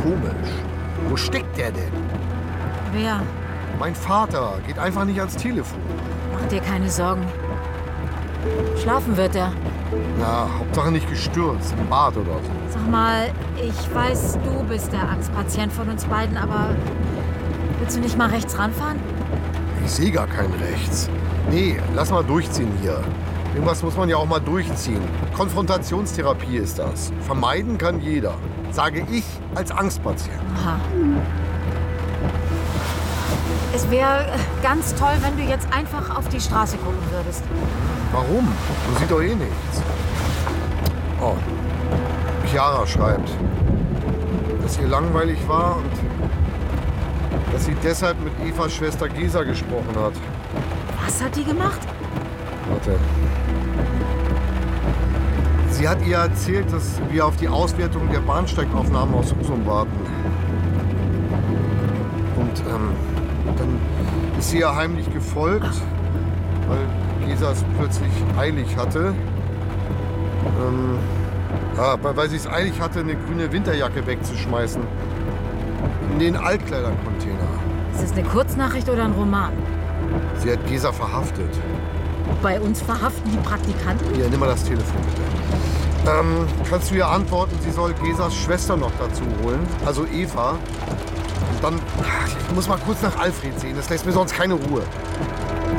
komisch. Wo steckt der denn? Wer? Mein Vater geht einfach nicht ans Telefon. Mach dir keine Sorgen. Schlafen wird er. Na, Hauptsache nicht gestürzt, im Bad oder so. Sag mal, ich weiß, du bist der Angstpatient von uns beiden, aber willst du nicht mal rechts ranfahren? Ich sehe gar kein Rechts. Nee, lass mal durchziehen hier. Irgendwas muss man ja auch mal durchziehen. Konfrontationstherapie ist das. Vermeiden kann jeder. Sage ich als Angstpatient. Aha. Es wäre ganz toll, wenn du jetzt einfach auf die Straße gucken würdest. Warum? Man sieht doch eh nichts. Oh, Chiara schreibt, dass ihr langweilig war und dass sie deshalb mit Evas Schwester Gesa gesprochen hat. Was hat die gemacht? Warte. Sie hat ihr erzählt, dass wir auf die Auswertung der Bahnsteigaufnahmen aus Husum warten. Und dann ist sie ja heimlich gefolgt, weil Gesa es plötzlich eilig hatte. Weil sie es eilig hatte, eine grüne Winterjacke wegzuschmeißen. In den Altkleidercontainer. Ist das eine Kurznachricht oder ein Roman? Sie hat Gesa verhaftet. Bei uns verhaften die Praktikanten? Hier, nimm mal das Telefon bitte. Kannst du ihr antworten, sie soll Gesas Schwester noch dazu holen, also Eva. Und dann, ich muss mal kurz nach Alfred sehen, das lässt mir sonst keine Ruhe.